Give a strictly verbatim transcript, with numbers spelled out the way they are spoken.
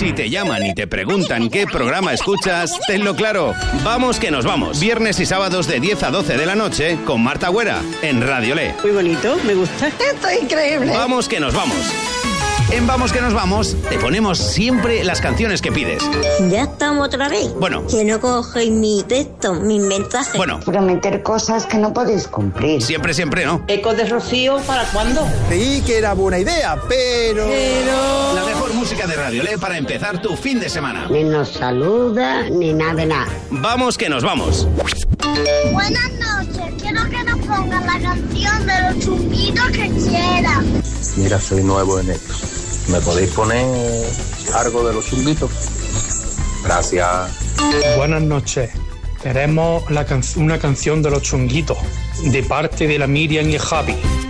Si te llaman y te preguntan qué programa escuchas, tenlo claro. Vamos que nos vamos. Viernes y sábados de diez a doce de la noche con Marta Güera en Radio Le. Muy bonito, me gusta. Esto es increíble. Vamos que nos vamos. En Vamos que nos vamos, te ponemos siempre las canciones que pides. ¿Ya estamos otra vez? Bueno. Que no cogéis mi texto, mis mensajes. Bueno. Prometer cosas que no podéis cumplir. Siempre, siempre, ¿no? ¿Eco de Rocío para cuándo? Creí que era buena idea, pero... Pero... La mejor música de Radio Le para empezar tu fin de semana. Ni nos saluda, ni nada de nada. Vamos que nos vamos. Buenas noches, quiero que nos pongan la canción de los chunguitos que quieran. Mira, soy nuevo en esto. ¿Me podéis poner algo de los chunguitos? Gracias. Buenas noches. Queremos la can- una canción de los chunguitos, de parte de la Miriam y Javi.